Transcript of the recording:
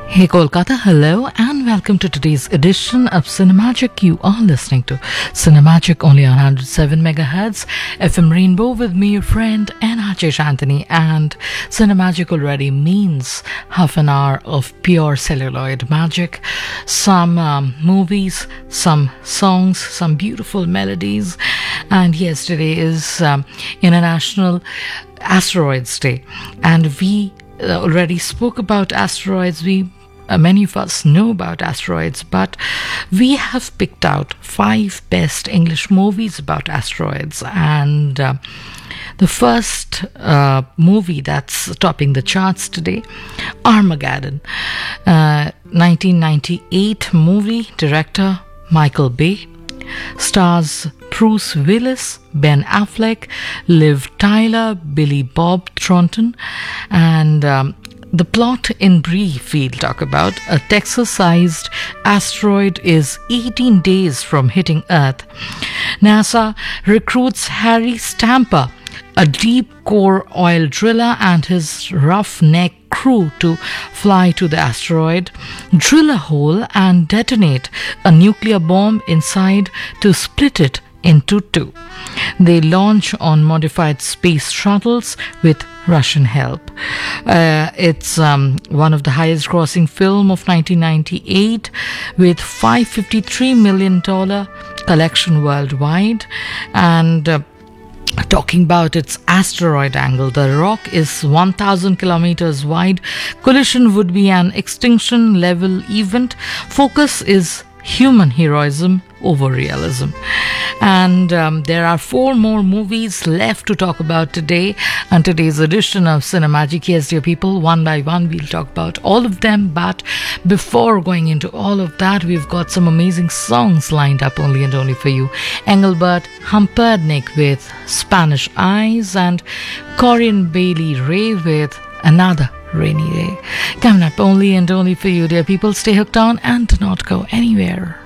Hey Kolkata, hello and welcome to today's edition of Cinemagic. You are listening to Cinemagic only on 107 megahertz FM Rainbow with me, your friend NRJ Shantini. And Cinemagic already means half an hour of pure celluloid magic, some movies, some songs, some beautiful melodies. And yes, today is International Asteroids Day, and we already spoke about asteroids. Many of us know about asteroids, but we have picked out 5 best English movies about asteroids. And the first movie that's topping the charts today, Armageddon, 1998 movie, director Michael Bay, stars Bruce Willis, Ben Affleck, Liv Tyler, Billy Bob Thornton, and the plot in brief we'll talk about: a Texas-sized asteroid is 18 days from hitting Earth. NASA recruits Harry Stamper, a deep-core oil driller, and his roughneck crew to fly to the asteroid, drill a hole, and detonate a nuclear bomb inside to split it into 2. They launch on modified space shuttles with Russian help. It's one of the highest grossing film of 1998 with $553 million collection worldwide. And talking about its asteroid angle, the rock is 1,000 kilometers wide. Collision would be an extinction level event. Focus is human heroism over realism. And there are 4 more movies left to talk about today on today's edition of Cinemagic. Yes, dear people, one by one we'll talk about all of them. But before going into all of that, we've got some amazing songs lined up only and only for you. Engelbert Humperdinck with Spanish Eyes, and Corinne Bailey Rae with Another Rainy Day. Coming up only and only for you, dear people. Stay hooked on and do not go anywhere.